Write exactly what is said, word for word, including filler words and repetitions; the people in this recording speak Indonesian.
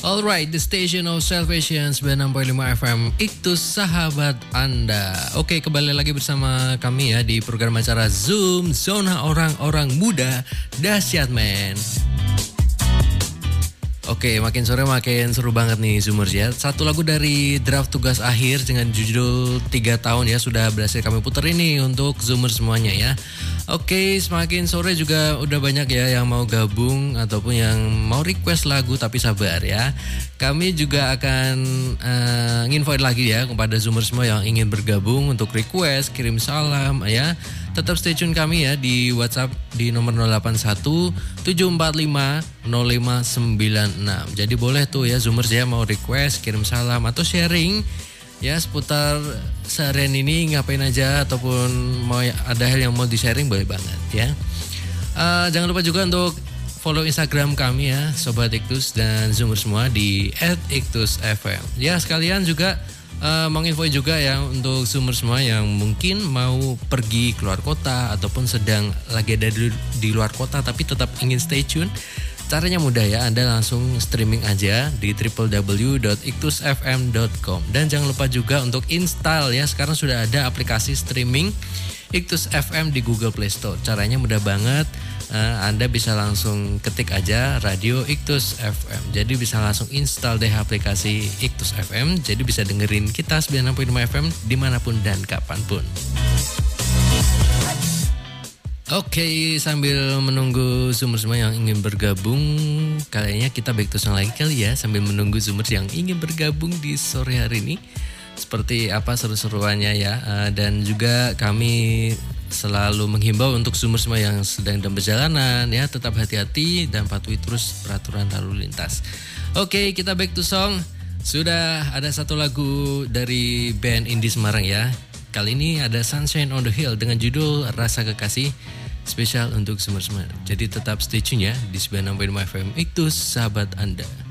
Alright, the station of salvation sembilan puluh enam koma lima F M, itu sahabat Anda. Oke, kembali lagi bersama kami ya di program acara Zoom, Zona Orang-Orang Muda Dahsyat Men. Oke, makin sore makin seru banget nih Zoomers ya. Satu lagu dari draft tugas akhir dengan judul tiga tahun ya sudah berhasil kami putar ini untuk Zoomers semuanya ya. Oke, semakin sore juga udah banyak ya yang mau gabung ataupun yang mau request lagu, tapi sabar ya. Kami juga akan uh, nginfoin lagi ya kepada Zoomers semua yang ingin bergabung untuk request, kirim salam ya. Tetap stay tune kami ya di WhatsApp di nomor nol delapan satu tujuh empat lima nol lima sembilan enam. Jadi boleh tuh ya Zoomers ya mau request, kirim salam atau sharing ya seputar seharian ini ngapain aja ataupun mau ada hal yang mau di-sharing boleh banget ya. Uh, jangan lupa juga untuk follow Instagram kami ya Sobat Iktus dan Zoomers semua di et iktus f m. Ya sekalian juga Uh, menginfo juga ya untuk Zoomers semua yang mungkin mau pergi keluar kota ataupun sedang lagi ada di, di luar kota tapi tetap ingin stay tune. Caranya mudah ya, Anda langsung streaming aja di w w w dot iktus f m dot com. Dan jangan lupa juga untuk install ya, sekarang sudah ada aplikasi streaming Iktus F M di Google Play Store. Caranya mudah banget. Uh, Anda bisa langsung ketik aja radio Iktus F M. Jadi bisa langsung install deh aplikasi Iktus F M. Jadi bisa dengerin kita sembilan puluh enam koma lima F M dimanapun dan kapanpun. Oke, okay, sambil menunggu Zoomers semua yang ingin bergabung, kayaknya kita back to song lagi kali ya. Sambil menunggu Zoomers yang ingin bergabung di sore hari ini. Seperti apa seru-seruannya ya. uh, Dan juga kami selalu menghimbau untuk Zoomers semua yang sedang dalam perjalanan ya, tetap hati-hati dan patuhi terus peraturan lalu lintas. Oke, okay, kita back to song. Sudah ada satu lagu dari band indie Semarang ya. Kali ini ada Sunshine on the Hill dengan judul Rasa Kekasih, spesial untuk Zoomers semua. Jadi tetap stay tune ya di sembilan puluh enam koma lima F M, itu sahabat Anda.